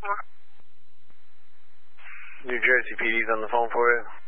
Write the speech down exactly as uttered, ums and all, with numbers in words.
New Jersey P D's on the phone for you.